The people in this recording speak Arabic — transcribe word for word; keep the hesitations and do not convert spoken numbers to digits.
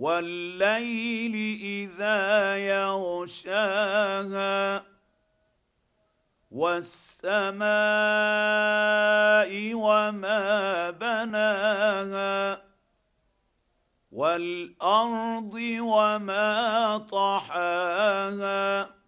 والليل اذا يغشاها والسماء وما بناها والارض وما طحاها